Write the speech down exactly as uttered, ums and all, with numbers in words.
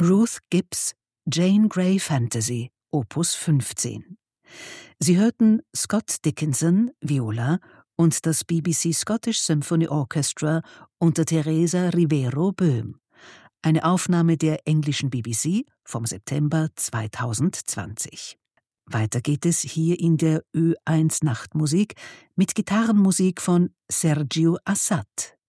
Ruth Gibbs Jane Grey Fantasy, Opus fünfzehn. Sie hörten Scott Dickinson, Viola, und das B B C Scottish Symphony Orchestra unter Teresa Rivero Böhm. Eine Aufnahme der englischen B B C vom September zweitausendzwanzig. Weiter geht es hier in der Ö eins Nachtmusik mit Gitarrenmusik von Sergio Assad.